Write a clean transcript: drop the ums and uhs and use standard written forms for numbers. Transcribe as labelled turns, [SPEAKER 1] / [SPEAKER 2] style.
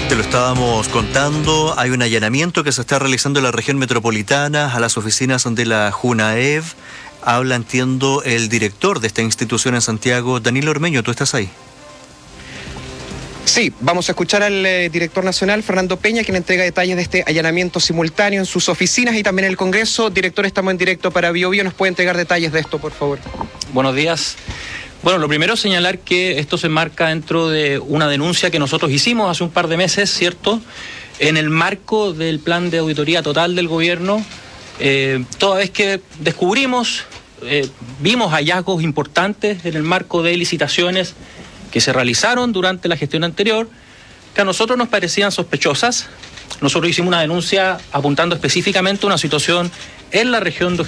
[SPEAKER 1] Te lo estábamos contando, hay un allanamiento que se está realizando en la región metropolitana a las oficinas de la Junaev. Habla, entiendo, el director de esta institución en Santiago, Danilo Ormeño. ¿Tú estás ahí?
[SPEAKER 2] Sí, vamos a escuchar al director nacional, Fernando Peña, quien entrega detalles de este allanamiento simultáneo en sus oficinas y también en el Congreso. Director, estamos en directo para BioBio. ¿Nos puede entregar detalles de esto, por favor?
[SPEAKER 3] Buenos días. Bueno, lo primero es señalar que esto se enmarca dentro de una denuncia que nosotros hicimos hace un par de meses, ¿cierto? En el marco del plan de auditoría total del gobierno, toda vez que descubrimos, vimos hallazgos importantes en el marco de licitaciones que se realizaron durante la gestión anterior, que a nosotros nos parecían sospechosas. Nosotros hicimos una denuncia apuntando específicamente a una situación en la región de